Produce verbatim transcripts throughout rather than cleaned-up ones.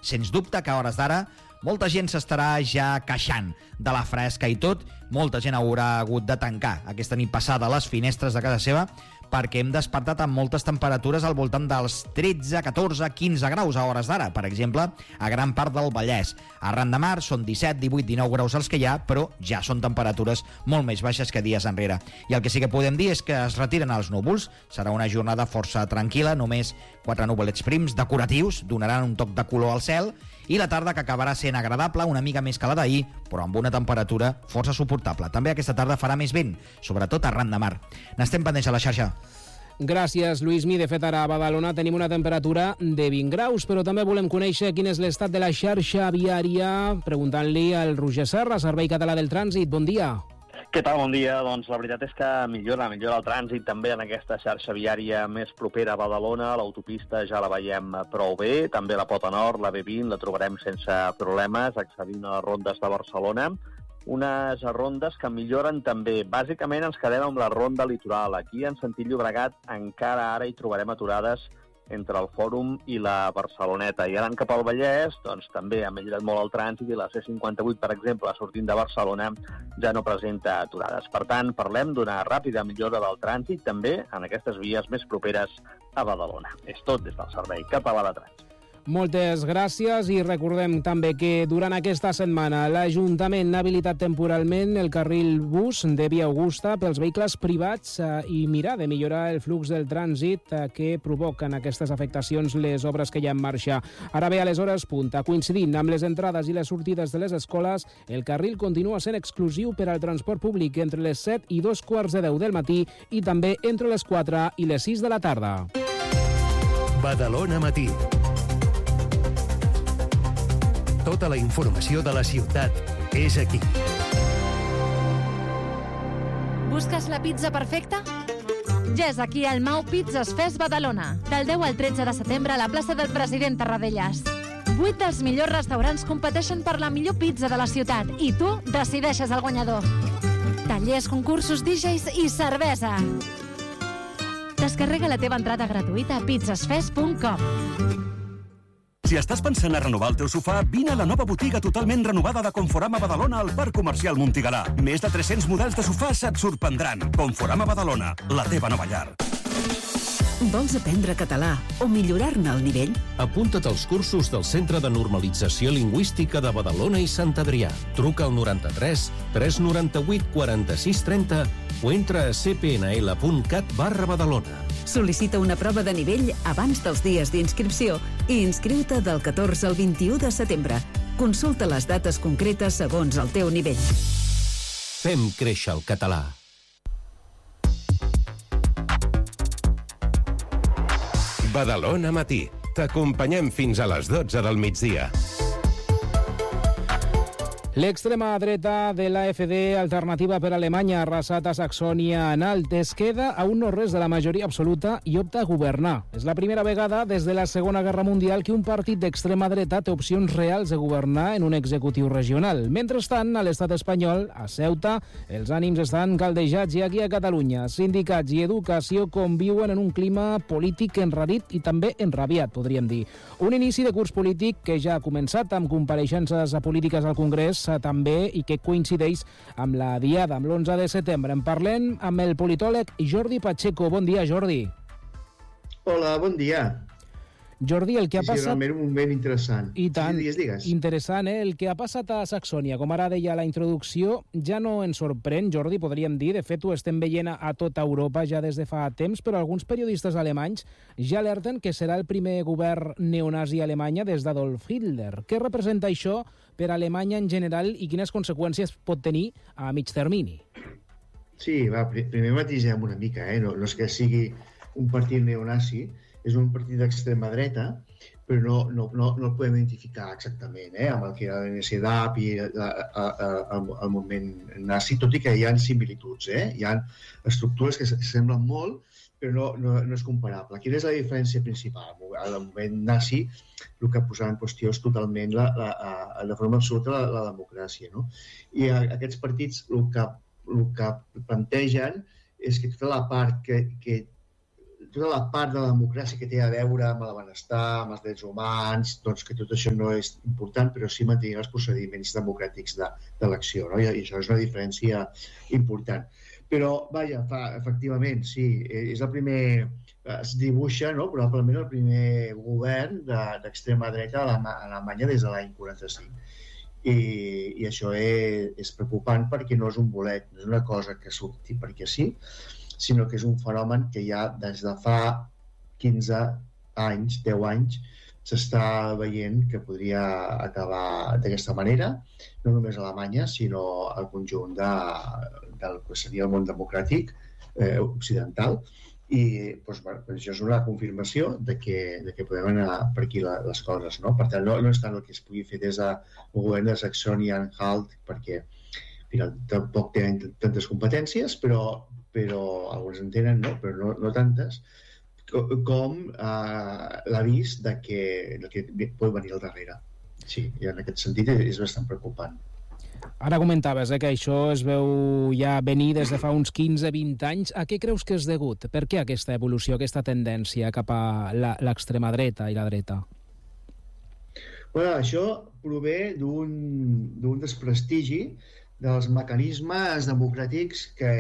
Sens dubte que a hores d'ara molta gent s'estarà ja queixant de la fresca i tot. Molta gent haurà hagut de tancar aquesta nit passada les finestres de casa seva perquè hem despertat amb moltes temperatures al voltant dels tretze, catorze, quinze graus a hores d'ara, per exemple, a gran part del Vallès. Arran de mar són disset, divuit, dinou graus els que hi ha, però ja són temperatures molt més baixes que dies enrere. I el que sí que podem dir és que es retiren els núvols. Serà una jornada força tranquil·la, només quatre nuvolets prims decoratius donaran un toc de color al cel, i la tarda que acabarà sent agradable, una mica més que la d'ahir, però amb una temperatura força suportable. També aquesta tarda farà més vent, sobretot arran de mar. N'estem pendents a la xarxa. Gràcies, Lluís Mi. De fet, ara a Badalona tenim una temperatura de vint graus, però també volem conèixer quin és l'estat de la xarxa viària, preguntant-li al Roger Serra, Servei Català del Trànsit. Bon dia. Què tal? Bon dia. Doncs la veritat és que millora, millora el trànsit també en aquesta xarxa viària més propera a Badalona. L'autopista ja la veiem prou bé, també la Pota Nord, la B vint, la trobarem sense problemes, accedint a les rondes de Barcelona. Unes rondes que milloren també. Bàsicament ens quedem amb la ronda litoral. Aquí, en sentit Llobregat, encara ara hi trobarem aturades entre el Fòrum i la Barceloneta. I anant cap al Vallès, doncs també ha millorat molt el trànsit i la C cinquanta-vuit, per exemple, sortint de Barcelona, ja no presenta aturades. Per tant, parlem d'una ràpida millora del trànsit també en aquestes vies més properes a Badalona. És tot des del Servei Català de Trànsit. Moltes gràcies i recordem també que durant aquesta setmana l'Ajuntament ha habilitat temporalment el carril bus de Via Augusta pels vehicles privats eh, i mirar de millorar el flux del trànsit eh, que provoquen aquestes afectacions les obres que hi ha en marxa. Ara bé, a les hores punta, coincidint amb les entrades i les sortides de les escoles, el carril continua sent exclusiu per al transport públic entre les set i dos quarts de deu del matí i també entre les quatre i les sis de la tarda. Badalona Matí. Tota la informació de la ciutat és aquí. Busques la pizza perfecta? Ja és aquí el Mau Pizzas Fest Badalona, del deu al tretze de setembre a la plaça del President Tarradellas. Vuit dels millors restaurants competeixen per la millor pizza de la ciutat i tu decideixes el guanyador. Tallers, concursos, D Js i cervesa. Descarrega la teva entrada gratuïta a pizzasfest punt com. Si estàs pensant a renovar el teu sofà, vine a la nova botiga totalment renovada de Conforama Badalona al Parc Comercial Montigalà. Més de tres-cents models de sofàs et sorprendran. Conforama Badalona, la teva nova llar. Vols aprendre català o millorar-ne el nivell? Apunta't als cursos del Centre de Normalització Lingüística de Badalona i Sant Adrià. Truca al noranta-tres tres noranta-vuit quaranta-sis trenta o entra a c p n l punt cat barra Badalona. Sol·licita una prova de nivell abans dels dies d'inscripció i inscriu-te del catorze al vint-i-u de setembre. Consulta les dates concretes segons el teu nivell. Fem créixer el català. Badalona Matí. T'acompanyem fins a les dotze del migdia. L'extrema dreta de l'A F D, Alternativa per Alemanya, ha arrasat a Saxònia-Anhalt. Es queda a un no res de la majoria absoluta i opta a governar. És la primera vegada des de la Segona Guerra Mundial que un partit d'extrema dreta té opcions reals de governar en un executiu regional. Mentrestant, a l'estat espanyol, a Ceuta, els ànims estan caldejats i aquí a Catalunya. Sindicats i educació conviuen en un clima polític enrarit i també enrabiat, podríem dir. Un inici de curs polític que ja ha començat amb compareixences polítiques al Congrés també i que coincideix amb la diada, amb l'onze de setembre. En parlem amb el politòleg Jordi Pacheco. Bon dia, Jordi. Hola, bon dia. Jordi, el que ha sí, passat... Sí, un moment interessant. I tant, sí, digues, digues. Interessant, eh? El que ha passat a Saxònia, com ara deia la introducció, ja no ens sorprèn, Jordi, podríem dir. De fet, ho estem veient a tota Europa ja des de fa temps, però alguns periodistes alemanys ja alerten que serà el primer govern neonazi a Alemanya des d'Adolf Hitler. Què representa això per a Alemanya en general i quines conseqüències pot tenir a mig termini? Sí, va, primer matisem una mica, eh? No, no és que sigui un partit neonazi, és un partit d'extrema dreta, però no, no, no, no el podem identificar exactament eh, amb el que era l'N S D A P i el moviment nazi, tot i que hi ha similituds, eh? Hi ha estructures que semblen molt, però no, no, no és comparable. Quina és la diferència principal? Al moviment nazi el que posava en qüestió és totalment, la, la, la, de forma absoluta, la, la democràcia. No? I a, aquests partits el que, el que plantegen és que tota la part que, que tota la part de la democràcia que té a veure amb el benestar, amb els drets humans, doncs que tot això no és important, però sí mantenir els procediments democràtics d'elecció, no? I això és una diferència important. Però, vaja, fa, efectivament, sí, és el primer... Es dibuixa, no?, probablement el primer govern d'extrema dreta a Alemanya des de l'any quaranta-cinc. I, i això és, és preocupant perquè no és un bolet, no és una cosa que surti perquè sí, sinó que és un fenomen que ja des de fa quinze anys, deu anys, s'està veient que podria acabar d'aquesta manera, no només a Alemanya, sinó al conjunt de, del que seria el món democràtic eh, occidental. I doncs, bueno, això és una confirmació de que, de que podem anar per aquí la, les coses, no? Per tant, no, no és tant el que es pugui fer des del govern de Saxònia-Anhalt, perquè mira, tampoc tenen tantes competències, però, però alguns en tenen, no? Però no, no tantes, com eh, l'avís de que, de que pot venir al darrere. Sí, i en aquest sentit és bastant preocupant. Ara comentaves eh, que això es veu ja venir des de fa uns quinze a vint anys. A què creus que és degut? Per què aquesta evolució, aquesta tendència cap a l'extrema dreta i la dreta? Bueno, això prové d'un desprestigi dels mecanismes democràtics que,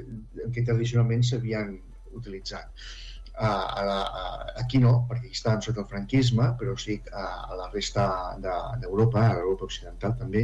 que tradicionalment s'havien utilitzat. A, a, a, aquí no, perquè estàvem sota el franquisme, però sí a, a la resta d'Europa, de, a l'Europa occidental també,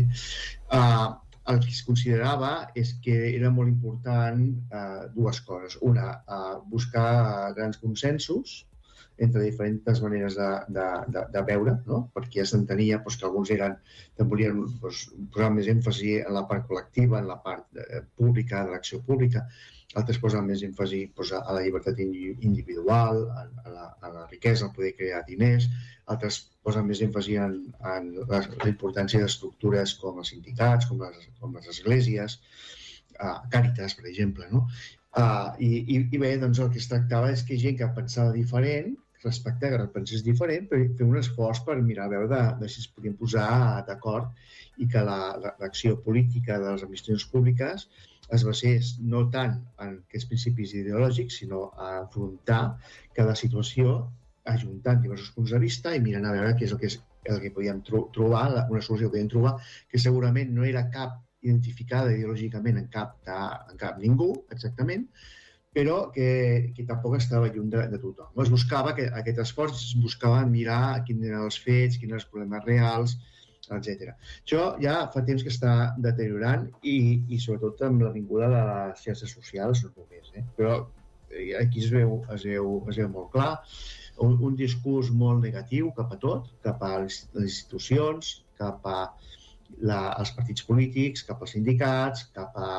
uh, el que es considerava és que era molt important uh, dues coses. Una, uh, buscar grans consensos entre diferents maneres de, de, de, de veure, no? Perquè ja s'entenia doncs, que alguns eren, volien doncs, posar més èmfasi en la part col·lectiva, en la part de, pública, de l'acció pública, altres posen més èmfasi doncs, a la llibertat individual, a, a, la, a la riquesa, a poder crear diners, altres posen més èmfasi en, en la, la importància d'estructures com els sindicats, com les, com les esglésies, uh, Càritas, per exemple, no? Uh, i, i, I bé, doncs el que es tractava és que gent que pensava diferent, respectar que pensés diferent, però fer un esforç per mirar a veure de, de si es podien posar d'acord i que l'acció la, política de les administracions públiques es basés no tant en aquests principis ideològics, sinó a afrontar cada situació ajuntant diversos punts de vista i mirant a veure què és el que, és, el que podíem tro trobar, una solució que podíem trobar, que segurament no era cap identificada ideològicament en cap, de, en cap ningú, exactament, però que, que tampoc estava lluny de, de tothom. Es buscava, que, aquest esforç es buscava mirar quins eren els fets, quins eren els problemes reals, etcètera. Això ja fa temps que està deteriorant i, i sobretot amb la vinguda de les xarxes socials, no només, eh? Però aquí es veu, es veu, es veu molt clar un, un discurs molt negatiu cap a tot, cap a les institucions, cap a la, els partits polítics, cap als sindicats, cap a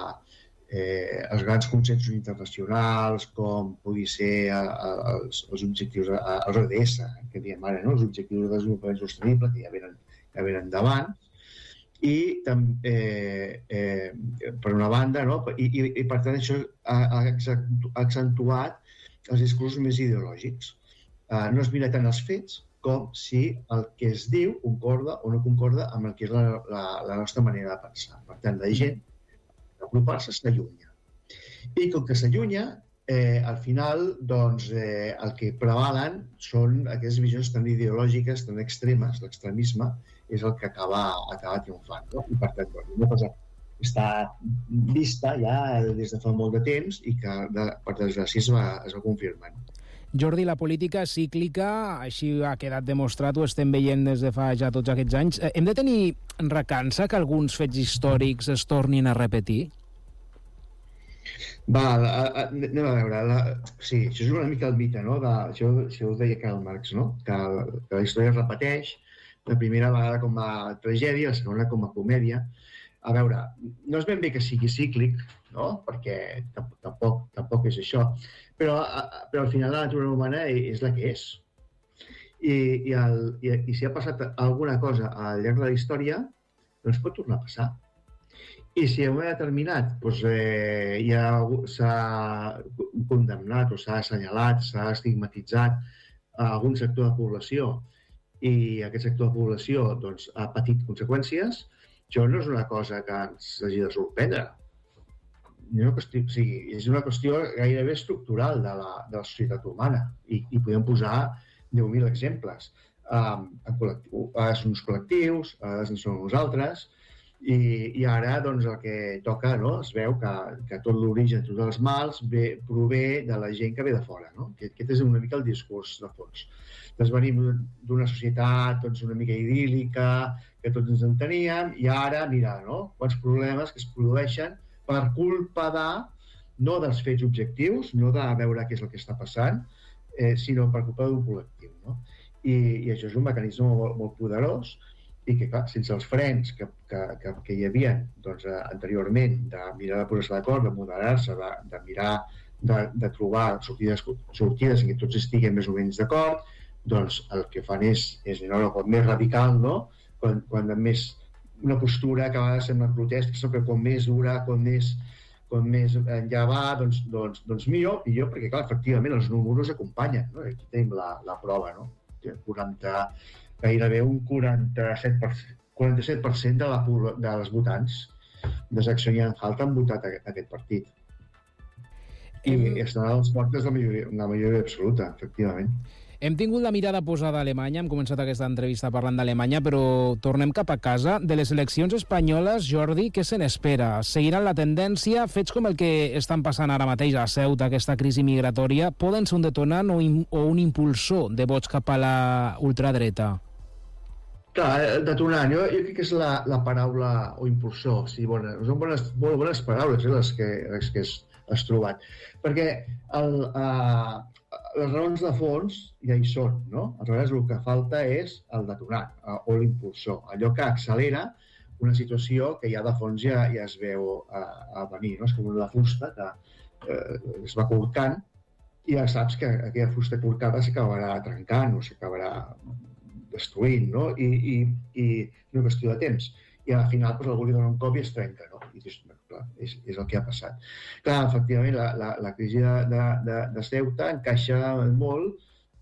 eh, els grans consensos internacionals, com pugui ser els, els objectius, els O D S, que diem ara, no? Els objectius de desenvolupament sostenible, que ja venen, ja venen davant, i també, eh, eh, per una banda, no? I, i, i per tant això ha, ha accentuat els discursos més ideològics. Uh, no es mira tant els fets com si el que es diu concorda o no concorda amb el que és la, la, la nostra manera de pensar. Per tant, la gent, apropar-se, s'allunya. I com que s'allunya, eh, al final, doncs, eh, el que prevalen són aquestes visions tan ideològiques, tan extremes. L'extremisme és el que acaba, acaba triomfant. No? I per tant, doncs, una cosa està vista ja des de fa molt de temps i que, de, per desgràcia, es va, es va confirmant. Jordi, la política cíclica, així ha quedat demostrat, ho estem veient des de fa ja tots aquests anys. Hem de tenir recança que alguns fets històrics es tornin a repetir? Va, a, a, anem a veure. La, sí, això és una mica el mite, no? De, això, això ho deia Karl Marx, no? Que, que la història es repeteix, la primera vegada com a tragèdia, la segona com a comèdia. A veure, no és ben bé que sigui cíclic, no? Perquè tampoc, tampoc és això, però, però al final la natura humana és la que és. I, i, el, i, i si ha passat alguna cosa al llarg de la història, doncs pot tornar a passar. I si en un moment determinat doncs, eh, ja s'ha condemnat o s'ha assenyalat, s'ha estigmatitzat a algun sector de població i aquest sector de població doncs, ha patit conseqüències, això no és una cosa que ens hagi de sorprendre. una qüestió, o sigui, és una qüestió gairebé estructural de la, de la societat humana i, i podem posar deu mil exemples. Um, en col·lectiu, a vegades són uns col·lectius, a vegades en són nosaltres, i, i ara doncs, el que toca, no? Es veu que, que tot l'origen, tots els mals, ve, prové de la gent que ve de fora. No? Aquest, aquest és una mica el discurs de fons. Doncs venim d'una societat doncs, una mica idíl·lica, que tots ens enteníem, i ara, mira, no? Quants problemes que es produeixen per culpa de, no dels fets objectius, no de veure què és el que està passant, eh, sinó per culpa d'un col·lectiu. No? I, I això és un mecanisme molt, molt poderós i que, clar, sense els frens que, que, que, que hi havia doncs, anteriorment, de mirar de posar-se d'acord, de moderar-se, de, de mirar de, de trobar sortides, sortides en què tots estiguem més o menys d'acord, doncs el que fan és, és anar un cop més radical, no? Quan, quan més una postura que a vegades sembla protesta, que com més dura, com més, com més enllà va, doncs, doncs, doncs millor, millor, perquè clar, efectivament els números acompanyen, no? Aquí tenim la, la prova, no? quaranta, gairebé un quaranta-set per cent, quaranta-set per cent de, la, de les votants de Saxònia-Anhalt han votat aquest partit. I mm. estan a les portes de la majoria, la majoria absoluta, efectivament. Hem tingut la mirada posada a Alemanya, hem començat aquesta entrevista parlant d'Alemanya, però tornem cap a casa. De les eleccions espanyoles, Jordi, què se n'espera? Seguiran la tendència? Fets com el que estan passant ara mateix a Ceuta, aquesta crisi migratòria, poden ser un detonant o, o un impulsor de vots cap a la ultradreta? Clar, detonant, jo, jo crec que és la, la paraula o impulsor. Sí, bones, són bones, molt bones paraules eh, les que, les que has, has trobat. Perquè el... Uh, les raons de fons ja hi són, no? Aleshores, el que falta és el detonant o l'impulsor, allò que accelera una situació que ja de fons ja, ja es veu a, a venir, no? És com una fusta que eh, es va corcant i ja saps que aquella fusta corcada s'acabarà trencant o s'acabarà destruint, no? I, i, i és una qüestió de temps. I al final doncs, algú li dona un cop i es trenca, no? I dius, clar, és, és el que ha passat. Clar, efectivament, la, la, la crisi de, de, de Ceuta encaixa molt,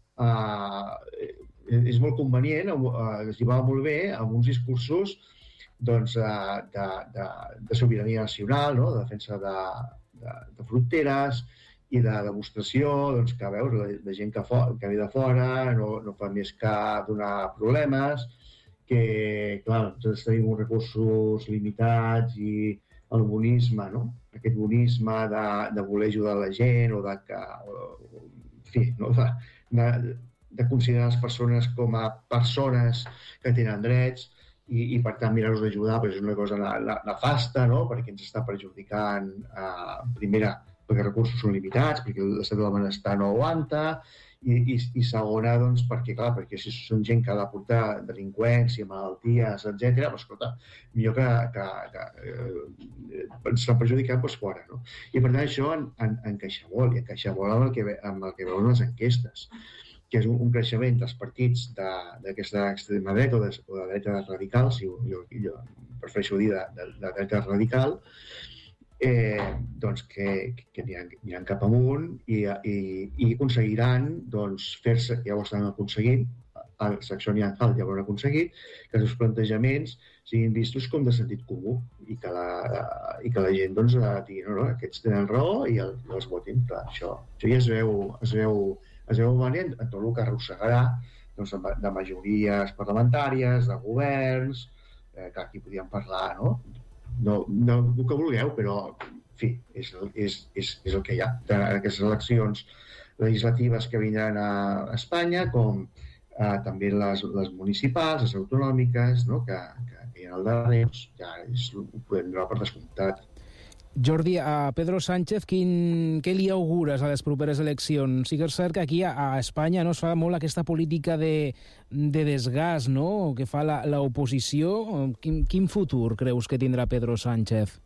eh, és molt convenient, eh, es va molt bé amb uns discursos doncs, eh, de, de, de sobirania nacional, no? De defensa de, de, de fronteres i de demostració doncs, que veus, la, la gent que, for, que ve de fora no, no fa més que donar problemes, que, clar, nosaltres tenim uns recursos limitats i el bonisme, no? Aquest bonisme de, de voler ajudar la gent o de que, o, en fi, no? de, de, de considerar les persones com a persones que tenen drets i, i per tant mirar-los d'ajudar perquè és una cosa nefasta, no? Perquè ens està perjudicant, eh, primera, perquè els recursos són limitats, perquè l'estat del benestar no aguanta, I, i, i segona, doncs, perquè, clar, perquè si són gent que ha de portar delinqüència, malalties, etcètera, doncs, escolta, millor que, que, que eh, s'han perjudicat doncs, fora, no? I, per tant, això en, en, encaixa molt, i encaixa molt amb el que, amb el que veuen les enquestes, que és un, un creixement dels partits d'aquesta extrema dreta o de, o de dreta radical, si jo, jo prefereixo dir de, de, de dreta radical, Eh, doncs que, que aniran, aniran cap amunt i, i, i aconseguiran doncs, fer-se, ja ho estan aconseguint, el Saxònia-Anhalt ja ho han aconseguit, que els seus plantejaments siguin vistos com de sentit comú i que la, i que la gent doncs, digui, no, no, aquests tenen raó i, el, i els votin. Clar, això, això ja es veu, es veu, es veu venir en tot el que arrossegarà doncs, de majories parlamentàries, de governs, eh, que aquí podíem parlar, no? No, no el que vulgueu, però en fi, és, és, és, és el que hi ha. En aquestes eleccions legislatives que vindran a Espanya, com eh, també les, les municipals, les autonòmiques, no? que, que, que hi ha al darrere, doncs, ja és, ho podem donar per descomptat. Jordi, a Pedro Sánchez, quin, què li augures a les properes eleccions? Sí que és cert que aquí a, a Espanya no es fa molt aquesta política de, de desgast, no?, que fa l'oposició. Quin, quin futur creus que tindrà Pedro Sánchez?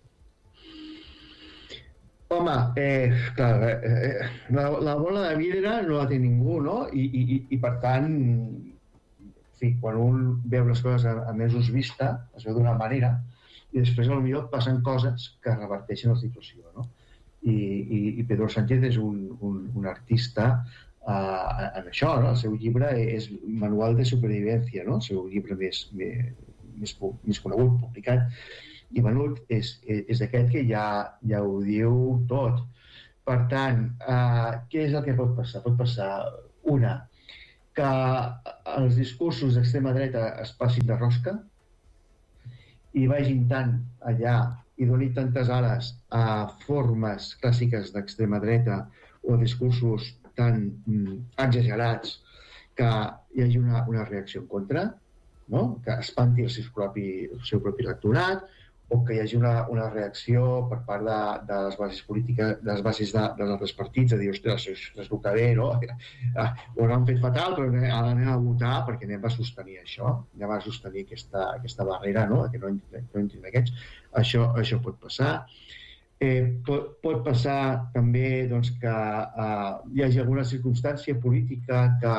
Home, eh, clar, eh, la, la bola de vidre no la té ningú, no? I, i, i per tant, sí, quan un veu les coses a, a mesos vista, es veu d'una manera, i després potser passen coses que reverteixen la situació, no? I, i, i Pedro Sánchez és un, un, un artista uh, en això, no? El seu llibre és Manual de Supervivència, no? El seu llibre més, més, més, més conegut, publicat, I, bueno, és, és aquest que ja, ja ho diu tot. Per tant, eh, què és el que pot passar? Pot passar, una, que els discursos d'extrema dreta es passin de rosca i vagin tant allà i donin tantes ales a formes clàssiques d'extrema dreta o discursos tan mm, exagerats que hi hagi una, una reacció en contra, no? Que espanti el seu propi, el seu propi electorat, o que hi hagi una, una reacció per part de, de les bases polítiques, de les bases de, dels altres partits, de dir, ostres, es el que ve, no? Ho han fet fatal, però ara anem a votar perquè anem a sostenir això, anem a sostenir aquesta, aquesta barrera, no? Que no entrin, no entrin aquests. Això, això pot passar. Eh, pot, pot passar també doncs, que eh, hi hagi alguna circumstància política que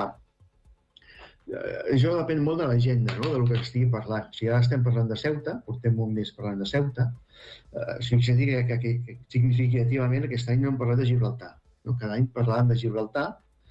això depèn molt de l'agenda, no? Del que estigui parlant. Si ara estem parlant de Ceuta, portem un mes parlant de Ceuta, eh, significa que, que, que significativament aquest any no hem parlat de Gibraltar. No? Cada any parlàvem de Gibraltar,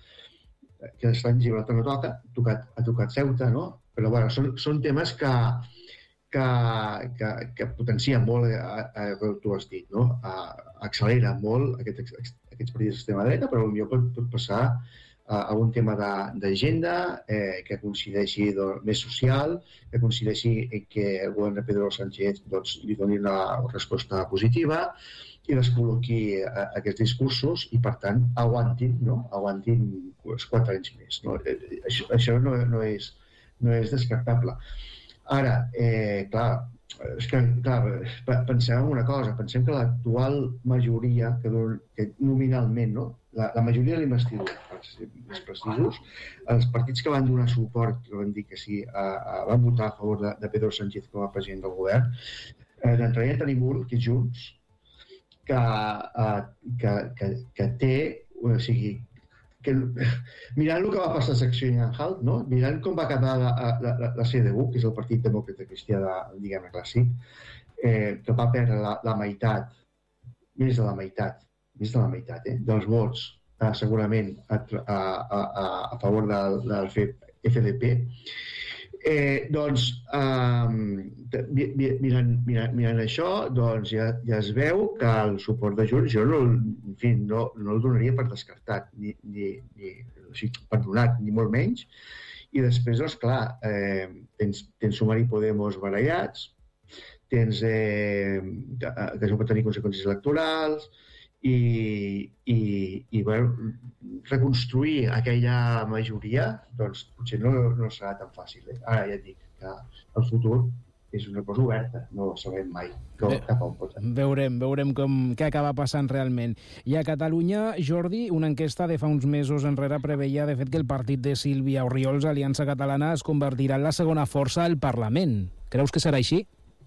que aquest any Gibraltar no toca, ha tocat, ha tocat Ceuta, no? Però bueno, són, són temes que, que, que, que potencien molt, a, a, a, tu has dit, no? A, accelera molt aquest, aquests partits d'extrema dreta, però potser pot, pot passar algun tema d'agenda eh, que coincideixi doncs, més social, que coincideixi que el govern de Pedro Sánchez doncs, li doni una resposta positiva i descol·loqui eh, aquests discursos i, per tant, aguantin, no? aguantin els quatre anys més. No? Això, això no, no, és, no és descartable. Ara, eh, clar, és que, clar, pensem en una cosa, pensem que l'actual majoria, que, que nominalment, no? la, la majoria de l'investidura, per ser més precisos, els partits que van donar suport, que van dir que sí, a, a, van votar a favor de, de Pedro Sánchez com a president del govern, eh, d'entrada ja tenim un, que és Junts, que, eh, que, que, que té, o sigui, que, mirant el que va passar a Secció Anhalt, no? Mirant com va acabar la, la, la, la C D U, que és el Partit Demòcrata Cristià de, diguem-ne, clàssic, eh, que va perdre la, la meitat, més de la meitat, més de la meitat, eh, dels vots, eh, segurament, a, a, a, a favor del, del F D P. Eh, doncs, eh, mirant, mirant, mirant això, doncs ja, ja es veu que el suport de Junts, jo no, en fi, no, no el donaria per descartat, ni, ni, ni o sigui, per donat, ni molt menys. I després, doncs, clar, eh, tens, tens Sumar i Podemos barallats, tens eh, que, que això pot tenir conseqüències electorals, i, i, i bueno, reconstruir aquella majoria doncs potser no, no serà tan fàcil. Eh? Ara ja et dic que el futur és una cosa oberta, no ho sabem mai com, cap on pot anar. Veurem, veurem com, què acaba passant realment. I a Catalunya, Jordi, una enquesta de fa uns mesos enrere preveia de fet que el partit de Sílvia Orriols, Aliança Catalana, es convertirà en la segona força al Parlament. Creus que serà així?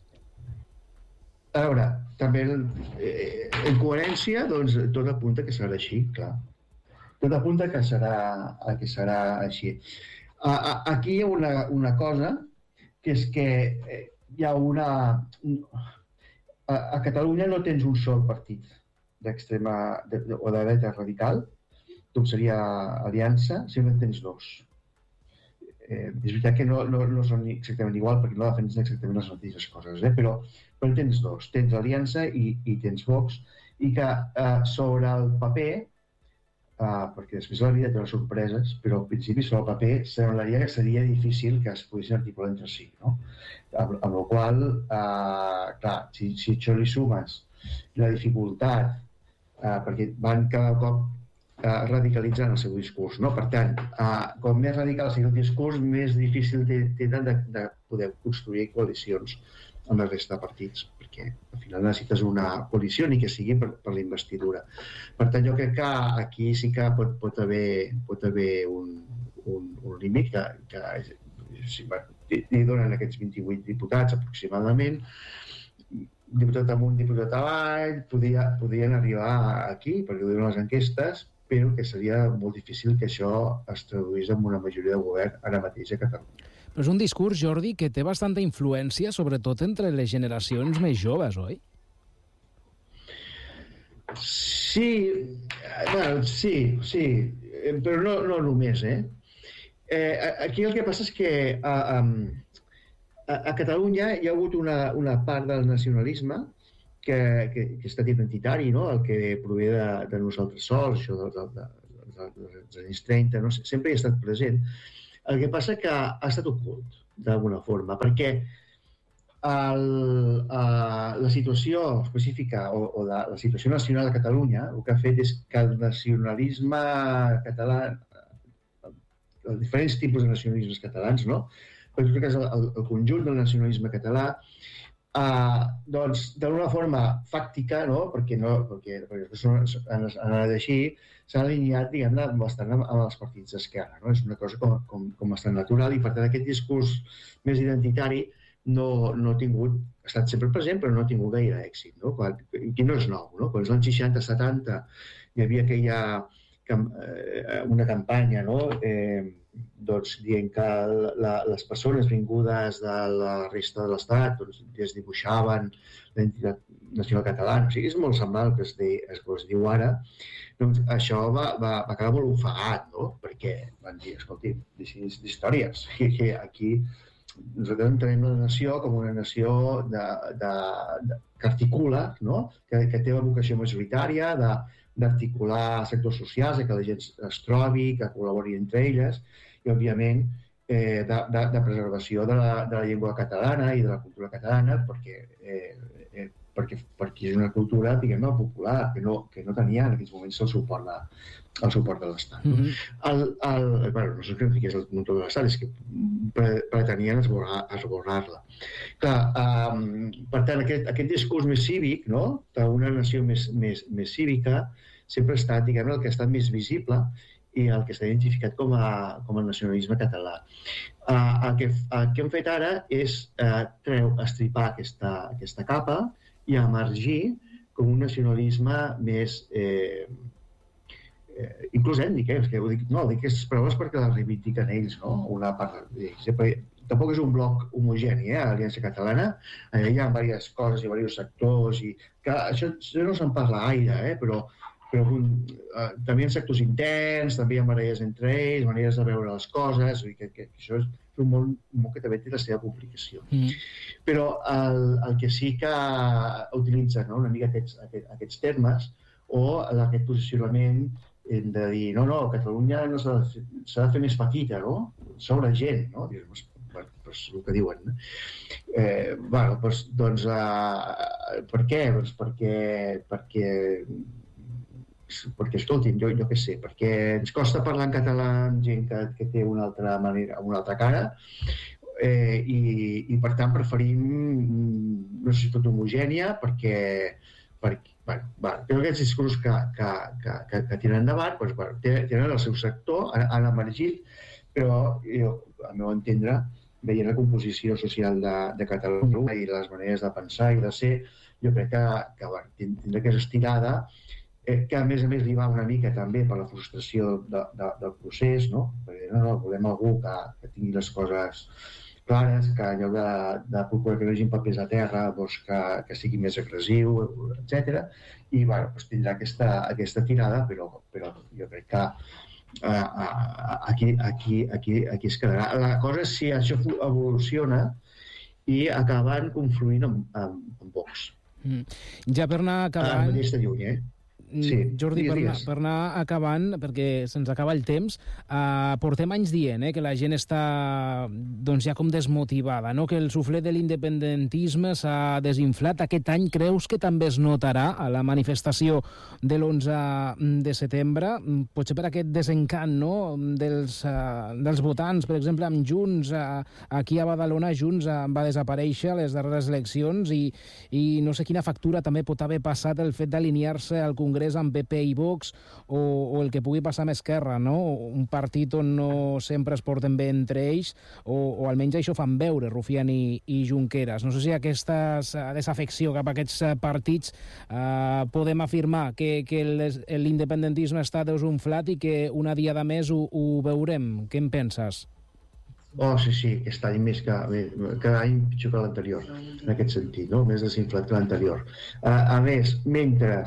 A veure, també eh, en coherència, doncs, tot apunta que serà així, clar. Tot apunta que serà, que serà així. A, a, aquí hi ha una, una cosa, que és que hi ha una... A, a Catalunya no tens un sol partit d'extrema de, o de dreta radical, com seria Aliança, sinó que tens dos. Eh, és veritat que no, no, no són exactament igual perquè no defensen exactament les mateixes coses, eh? però, però tens dos, tens Aliança i, i tens Vox, i que eh, sobre el paper, eh, perquè després la vida té les sorpreses, però al principi sobre el paper semblaria que seria difícil que es poguessin articular entre si, no? Amb, amb la qual cosa, eh, clar, si, si això li sumes la dificultat, eh, perquè van cada cop radicalitzant el seu discurs, no? Per tant, eh, com més radical sigui el discurs, més difícil tenen de, de poder construir coalicions amb la resta de partits, perquè al final necessites una coalició, ni que sigui per, per la investidura. Per tant, jo crec que aquí sí que pot, pot haver, pot haver un, un, un límit que, que si li donen aquests vint-i-vuit diputats aproximadament, diputat amunt, diputat avall, podia, podien arribar aquí, perquè ho diuen les enquestes, però que seria molt difícil que això es traduís en una majoria de govern ara mateix a Catalunya. Però és un discurs, Jordi, que té bastanta influència, sobretot entre les generacions més joves, oi? Sí, bueno, sí, sí, però no, no només, eh? eh? Aquí el que passa és que eh, um, a, a Catalunya hi ha hagut una, una part del nacionalisme que, que, que ha estat identitari, no? El que prové de, de nosaltres sols, això de, de, de, de, dels anys trenta, no? Sempre hi ha estat present. El que passa que ha estat ocult, d'alguna forma, perquè el, uh, la situació específica o, o la, la situació nacional a Catalunya el que ha fet és que el nacionalisme català, els diferents tipus de nacionalismes catalans, no? Per tot cas, el, el conjunt del nacionalisme català, uh, doncs, d'alguna forma fàctica, no? Perquè, no, perquè, perquè han anat així, s'ha alineat, diguem-ne, bastant amb, amb els partits d'esquerra, no? És una cosa com, com, com bastant natural i, per tant, aquest discurs més identitari no, no ha tingut, ha estat sempre present, però no ha tingut gaire èxit, no? Quan, i no és nou, no? Quan als anys seixanta setanta hi havia aquella una campanya, no? Eh, doncs, dient que la, les persones vingudes de la resta de l'Estat doncs, es dibuixaven l'entitat nacional catalana. O sigui, és molt semblant que es, de, es, es diu ara. Doncs això va, va, va quedar molt ofegat, no? Perquè van dir, escolti, deixin d'històries. Aquí, aquí nosaltres entenem la nació com una nació de, de, de, que articula, no? que, que té la vocació majoritària de, d'articular sectors socials, que la gent es trobi, que col·labori entre elles, i, òbviament, eh, de, de, de preservació de la, de la llengua catalana i de la cultura catalana, perquè, eh, eh, perquè, perquè és una cultura, diguem-ne, popular, que no, que no tenia en aquests moments el suport de, el suport de l'Estat. No? Mm-hmm. el, el, bueno, no sé què és el munt de l'Estat, és que pretenien esborrar, esborrar-la. Clar, um, per tant, aquest, aquest discurs més cívic, no? D'una nació més, més, més cívica, sempre ha estat, diguem-ne, el que ha estat més visible i el que està identificat com a, com a nacionalisme català. Uh, el, que, el que hem fet ara és uh, treu, estripar aquesta, aquesta capa i emergir com un nacionalisme més... Eh, Eh, inclús ètnic, eh? Que ho dic, no, dic aquestes paraules perquè les reivindiquen ells, no? Una part d'ells. Tampoc és un bloc homogeni, eh? A l'Aliança Catalana eh, hi ha diverses coses i diversos sectors i que això, això no se'n parla gaire, eh? Però, però eh, també hi ha sectors interns, també hi ha maneres entre ells, maneres de veure les coses, i que, que això és un món, un món que també té la seva complicació. Mm. Però el, el que sí que utilitza, no? Una mica aquests, aquests, aquests termes o aquest posicionament hem de dir, no, no, Catalunya no s'ha de, de fer més petita, no? Sobre gent, no? Dius, bueno, pues, el que diuen, no? Eh, bueno, pues, doncs, uh, per què? Doncs perquè, perquè, perquè escoltin, jo, jo què sé, perquè ens costa parlar en català amb gent que, que té una altra manera, una altra cara, eh, i, i per tant preferim una societat homogènia perquè, perquè Bueno, bueno, però aquests discursos que, que, que, que, que tiren endavant doncs, bueno, tenen el seu sector, han, han emergit, però jo, al meu entendre, veient la composició social de, de Catalunya i les maneres de pensar i de ser, jo crec que, que bueno, tindrà que és estirada, eh, que a més a més li va una mica també per la frustració de, de, del procés, no? Perquè no, no, volem algú que, que tingui les coses clares, que en lloc de, de procurar que no hi hagi papers a terra, doncs que, que sigui més agressiu, etcètera. I bueno, doncs tindrà aquesta, aquesta tirada, però, però jo crec que uh, aquí, aquí, aquí, aquí es quedarà. La cosa és si això evoluciona i acaben confluint amb, amb, amb Vox. Mm. Ja per anar acabant... Ah, està lluny, eh? Sí, Jordi, digues, per, digues. Anar, per anar acabant, perquè se'ns acaba el temps, uh, portem anys dient eh, que la gent està doncs, ja com desmotivada, no? Que el suflet de l'independentisme s'ha desinflat. Aquest any creus que també es notarà a la manifestació de l'onze de setembre? Potser per aquest desencant, no? dels, uh, dels votants, per exemple, amb Junts, uh, aquí a Badalona, Junts uh, va desaparèixer a les darreres eleccions i, i no sé quina factura també pot haver passat el fet d'alinear-se al Congrés amb P P i Vox o, o el que pugui passar amb Esquerra, no? Un partit on no sempre es porten bé entre ells o, o almenys això fan veure Rufián i, i Junqueras. No sé si aquesta desafecció cap a aquests partits eh, podem afirmar que, que l'independentisme està desunflat i que una diada més ho, ho veurem. Què en penses? Oh, sí, sí, aquest any més que... Cada any pitjor que l'anterior, en aquest sentit, no? Més desinflat que l'anterior. Uh, a més, mentre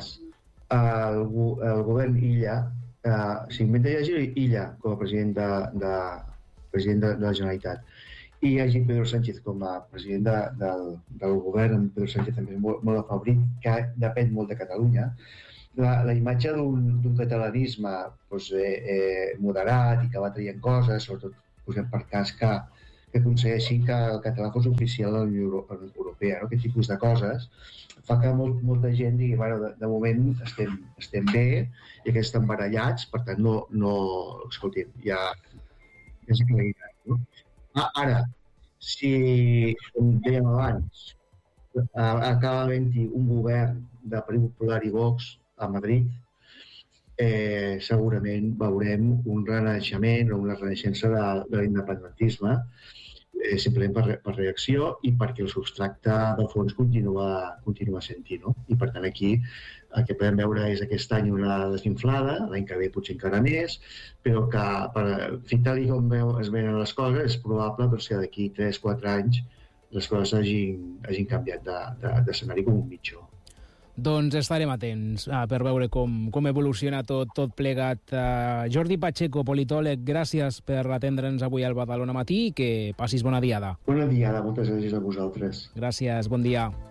el, el govern Illa, uh, o sigui, mentre hi hagi Illa com a president de, de, president de, de la Generalitat i hi hagi Pedro Sánchez com a president de, del, del govern, Pedro Sánchez també és molt, molt afavorit, que depèn molt de Catalunya. La, la imatge d'un catalanisme doncs, eh, eh, moderat i que va traient coses, sobretot posem per cas que, que aconsegueixin que el català fos oficial a la Unió Europea, no? Aquest tipus de coses fa que molt, molta gent digui, bueno, de, de moment estem, estem bé i que estan barallats, per tant, no, no escolti'm, ja és claritat, no? Ah, ara, si, com dèiem abans, acaba havent-hi un govern de Partit Popular i Vox a Madrid, eh, segurament veurem un renaixement o una renaixença de, de l'independentisme, eh, simplement per, per reacció i perquè el substracte de fons continua, continua sent-hi, no? I per tant aquí el que podem veure és aquest any una desinflada, l'any que ve potser encara més, però que per, fins tal com es venen les coses és probable doncs, que d'aquí tres o quatre anys les coses hagin, hagin canviat d'escenari com un mitjó. Doncs estarem atents uh, per veure com, com evoluciona tot, tot plegat. Uh, Jordi Pacheco, politòleg, gràcies per atendre'ns avui al Badalona Matí i que passis bona diada. Bona diada, moltes gràcies a vosaltres. Gràcies, bon dia.